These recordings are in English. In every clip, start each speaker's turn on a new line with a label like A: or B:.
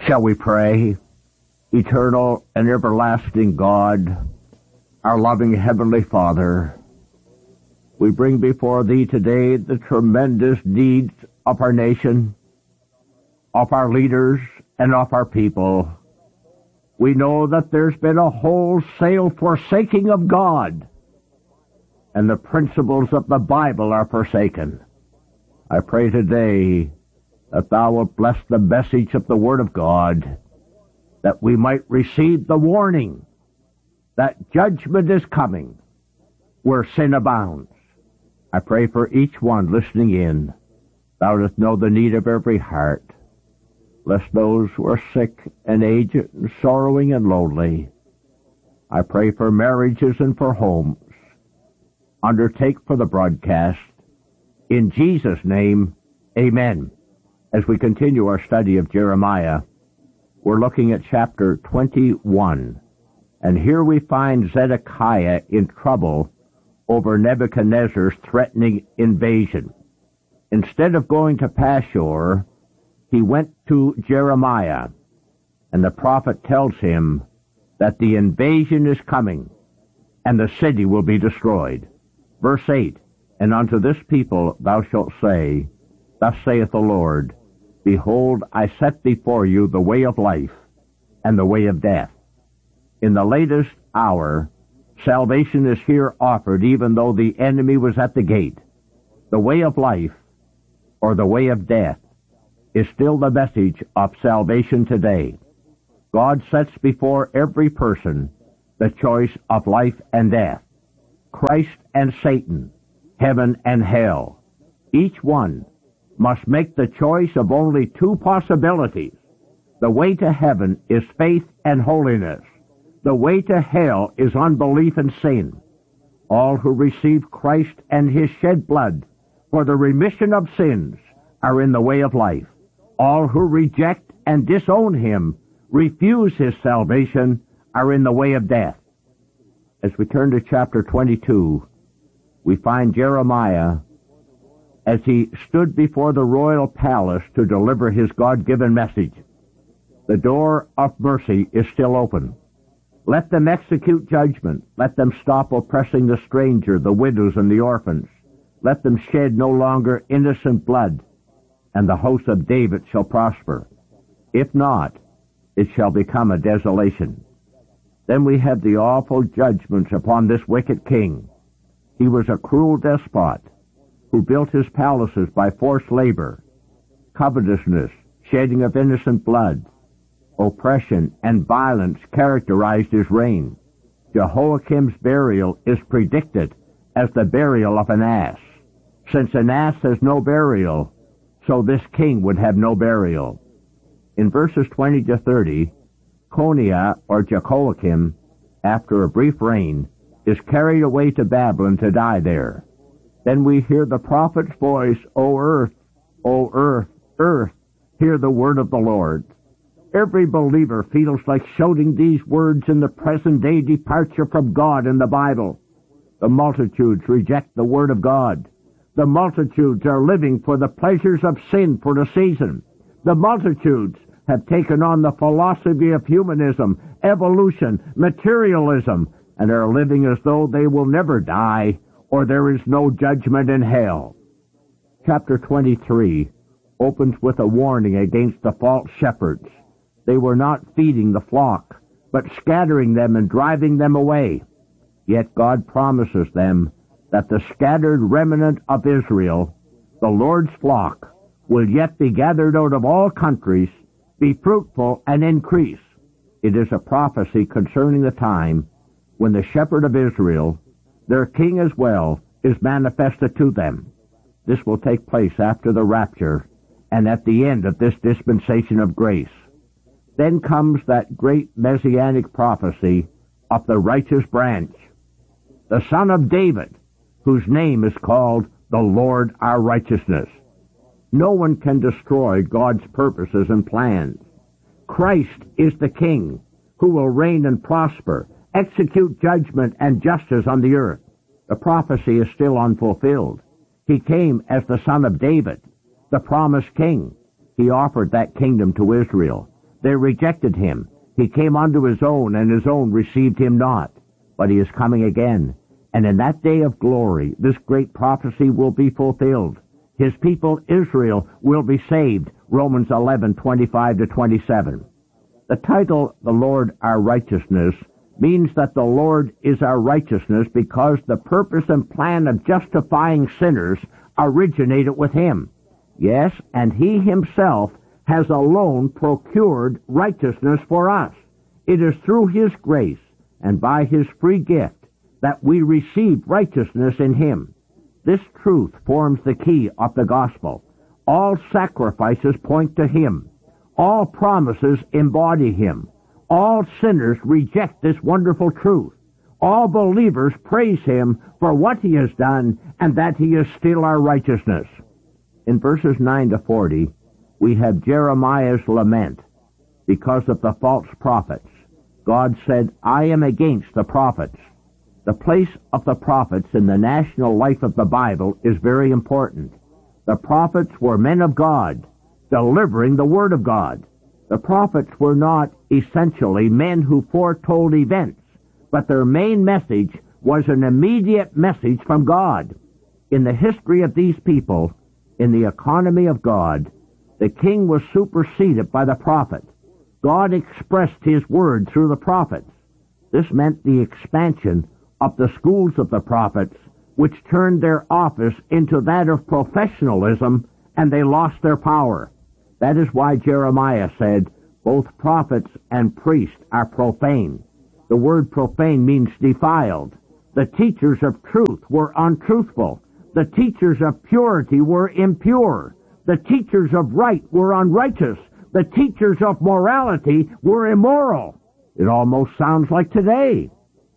A: Shall we pray? Eternal and everlasting God, our loving Heavenly Father, we bring before Thee today the tremendous needs of our nation, of our leaders, and of our people. We know that there's been a wholesale forsaking of God, and the principles of the Bible are forsaken. I pray today that Thou wilt bless the message of the Word of God, that we might receive the warning that judgment is coming where sin abounds. I pray for each one listening in. Thou dost know the need of every heart. Bless those who are sick and aged and sorrowing and lonely. I pray for marriages and for homes. Undertake for the broadcast. In Jesus' name, amen. As we continue our study of Jeremiah, we're looking at chapter 21. And here we find Zedekiah in trouble over Nebuchadnezzar's threatening invasion. Instead of going to Pashur, he went to Jeremiah, and the prophet tells him that the invasion is coming, and the city will be destroyed. Verse 8, And unto this people thou shalt say, Thus saith the Lord, Behold, I set before you the way of life and the way of death. In the latest hour, salvation is here offered even though the enemy was at the gate. The way of life, or the way of death, is still the message of salvation today. God sets before every person the choice of life and death, Christ and Satan, heaven and hell. Each one must make the choice of only two possibilities. The way to heaven is faith and holiness. The way to hell is unbelief and sin. All who receive Christ and His shed blood for the remission of sins are in the way of life. All who reject and disown Him, refuse His salvation, are in the way of death. As we turn to chapter 22, we find Jeremiah as he stood before the royal palace to deliver his God-given message. The door of mercy is still open. Let them execute judgment. Let them stop oppressing the stranger, the widows, and the orphans. Let them shed no longer innocent blood, and the house of David shall prosper. If not, it shall become a desolation. Then we have the awful judgments upon this wicked king. He was a cruel despot who built his palaces by forced labor, covetousness, shedding of innocent blood, oppression, and violence characterized his reign. Jehoiakim's burial is predicted as the burial of an ass. Since an ass has no burial, so this king would have no burial. In verses 20 to 30, Coniah, or Jehoiakim, after a brief reign, is carried away to Babylon to die there. Then we hear the prophet's voice, O earth, earth, hear the word of the Lord. Every believer feels like shouting these words in the present-day departure from God in the Bible. The multitudes reject the word of God. The multitudes are living for the pleasures of sin for the season. The multitudes have taken on the philosophy of humanism, evolution, materialism, and are living as though they will never die or there is no judgment in hell. Chapter 23 opens with a warning against the false shepherds. They were not feeding the flock, but scattering them and driving them away. Yet God promises them that the scattered remnant of Israel, the Lord's flock, will yet be gathered out of all countries, be fruitful and increase. It is a prophecy concerning the time when the shepherd of Israel, their king as well, is manifested to them. This will take place after the rapture and at the end of this dispensation of grace. Then comes that great messianic prophecy of the righteous branch, the son of David, whose name is called the Lord our righteousness. No one can destroy God's purposes and plans. Christ is the King who will reign and prosper, execute judgment and justice on the earth. The prophecy is still unfulfilled. He came as the son of David, the promised king. He offered that kingdom to Israel. They rejected him. He came unto his own, and his own received him not. But he is coming again. And in that day of glory, this great prophecy will be fulfilled. His people, Israel, will be saved. Romans 11:25-27. The title, The Lord Our Righteousness, means that the Lord is our righteousness because the purpose and plan of justifying sinners originated with him. Yes, and he himself has alone procured righteousness for us. It is through his grace and by his free gift that we receive righteousness in him. This truth forms the key of the gospel. All sacrifices point to him. All promises embody him. All sinners reject this wonderful truth. All believers praise him for what he has done and that he is still our righteousness. In verses 9-40, we have Jeremiah's lament because of the false prophets. God said, I am against the prophets. The place of the prophets in the national life of the Bible is very important. The prophets were men of God, delivering the Word of God. The prophets were not essentially men who foretold events, but their main message was an immediate message from God. In the history of these people, in the economy of God, the king was superseded by the prophet. God expressed his word through the prophets. This meant the expansion of the schools of the prophets, which turned their office into that of professionalism, and they lost their power. That is why Jeremiah said, both prophets and priests are profane. The word profane means defiled. The teachers of truth were untruthful. The teachers of purity were impure. The teachers of right were unrighteous. The teachers of morality were immoral. It almost sounds like today.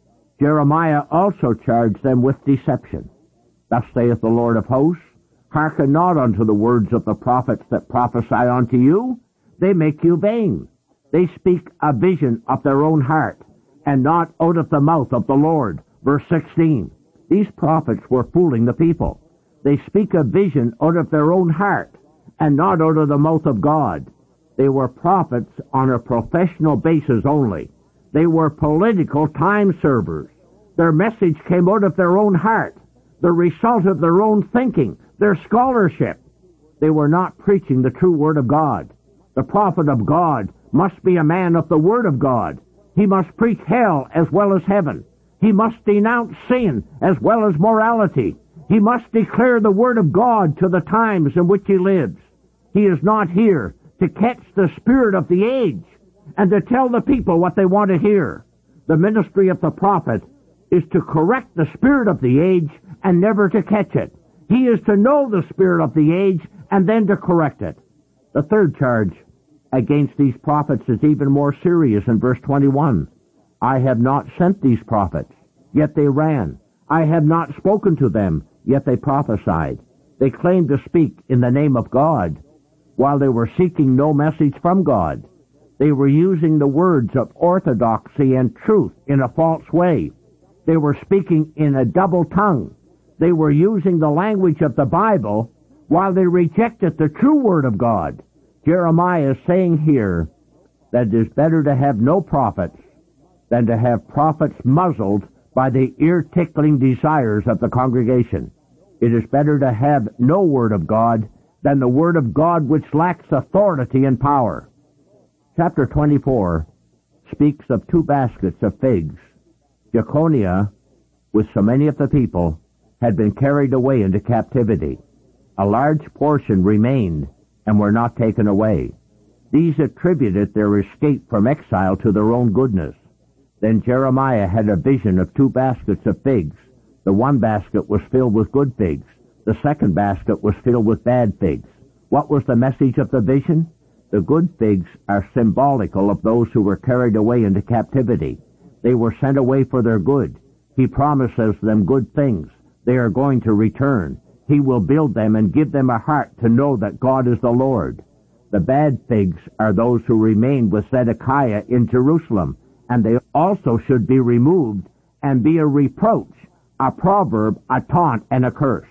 A: Jeremiah also charged them with deception. Thus saith the Lord of hosts, hearken not unto the words of the prophets that prophesy unto you. They make you vain. They speak a vision of their own heart, and not out of the mouth of the Lord. Verse 16. These prophets were fooling the people. They speak a vision out of their own heart, and not out of the mouth of God. They were prophets on a professional basis only. They were political time servers. Their message came out of their own heart, the result of their own thinking, their scholarship. They were not preaching the true Word of God. The prophet of God must be a man of the Word of God. He must preach hell as well as heaven. He must denounce sin as well as morality. He must declare the Word of God to the times in which he lives. He is not here to catch the spirit of the age and to tell the people what they want to hear. The ministry of the prophet is to correct the spirit of the age and never to catch it. He is to know the spirit of the age and then to correct it. The third charge against these prophets is even more serious in verse 21. I have not sent these prophets, yet they ran. I have not spoken to them, yet they prophesied. They claimed to speak in the name of God, while they were seeking no message from God. They were using the words of orthodoxy and truth in a false way. They were speaking in a double tongue. They were using the language of the Bible while they rejected the true Word of God. Jeremiah is saying here that it is better to have no prophets than to have prophets muzzled by the ear-tickling desires of the congregation. It is better to have no Word of God than the Word of God which lacks authority and power. Chapter 24 speaks of 2 baskets of figs. Jeconiah, with so many of the people, had been carried away into captivity. A large portion remained and were not taken away. These attributed their escape from exile to their own goodness. Then Jeremiah had a vision of 2 baskets of figs. The one basket was filled with good figs. The second basket was filled with bad figs. What was the message of the vision? The good figs are symbolical of those who were carried away into captivity. They were sent away for their good. He promises them good things. They are going to return. He will build them and give them a heart to know that God is the Lord. The bad figs are those who remained with Zedekiah in Jerusalem, and they also should be removed and be a reproach, a proverb, a taunt, and a curse.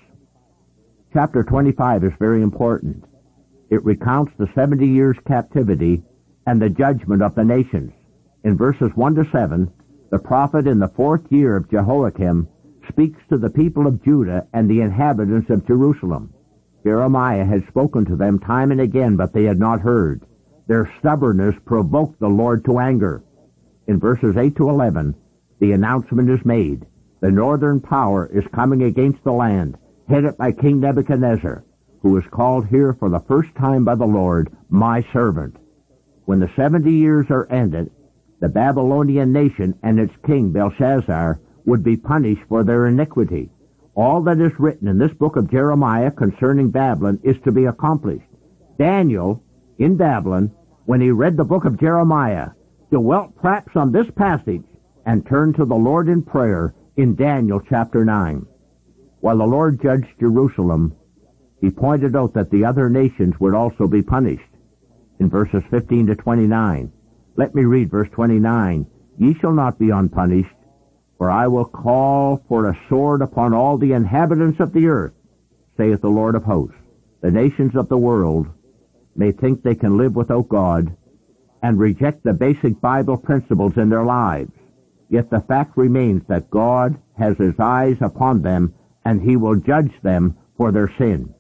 A: Chapter 25 is very important. It recounts the 70 years' captivity and the judgment of the nations. In verses 1 to 7, the prophet in the 4th year of Jehoiakim speaks to the people of Judah and the inhabitants of Jerusalem. Jeremiah had spoken to them time and again, but they had not heard. Their stubbornness provoked the Lord to anger. In verses 8 to 11, the announcement is made. The northern power is coming against the land, headed by King Nebuchadnezzar, who is called here for the first time by the Lord, my servant. When the 70 years are ended, the Babylonian nation and its king Belshazzar would be punished for their iniquity. All that is written in this book of Jeremiah concerning Babylon is to be accomplished. Daniel, in Babylon, when he read the book of Jeremiah, dwelt perhaps on this passage and turned to the Lord in prayer in Daniel chapter 9. While the Lord judged Jerusalem, he pointed out that the other nations would also be punished. In verses 15 to 29, let me read verse 29. Ye shall not be unpunished, for I will call for a sword upon all the inhabitants of the earth, saith the Lord of hosts. The nations of the world may think they can live without God and reject the basic Bible principles in their lives. Yet the fact remains that God has his eyes upon them, and he will judge them for their sin.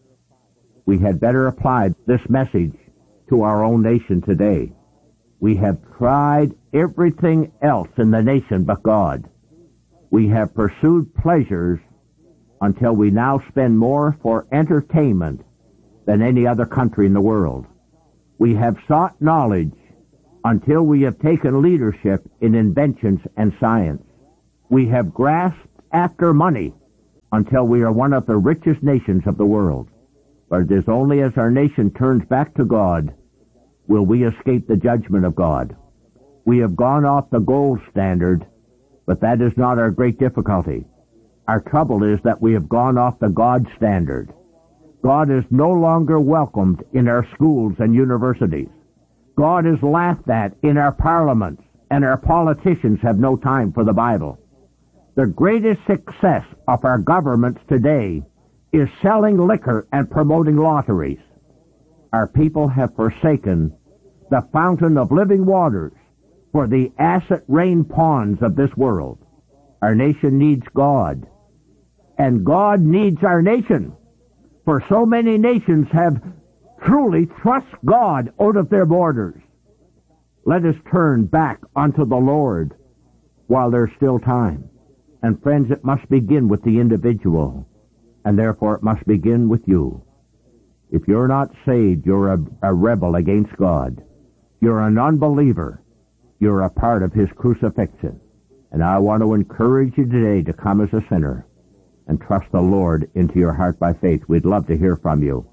A: We had better apply this message to our own nation today. We have tried everything else in the nation but God. We have pursued pleasures until we now spend more for entertainment than any other country in the world. We have sought knowledge until we have taken leadership in inventions and science. We have grasped after money until we are one of the richest nations of the world. But it is only as our nation turns back to God will we escape the judgment of God. We have gone off the gold standard, but that is not our great difficulty. Our trouble is that we have gone off the God standard. God is no longer welcomed in our schools and universities. God is laughed at in our parliaments, and our politicians have no time for the Bible. The greatest success of our governments today is selling liquor and promoting lotteries. Our people have forsaken the fountain of living waters for the acid rain ponds of this world. Our nation needs God, and God needs our nation, for so many nations have truly thrust God out of their borders. Let us turn back unto the Lord while there's still time. And friends, it must begin with the individual, and therefore it must begin with you. If you're not saved, you're a rebel against God. You're an unbeliever. You're a part of his crucifixion. And I want to encourage you today to come as a sinner and trust the Lord into your heart by faith. We'd love to hear from you.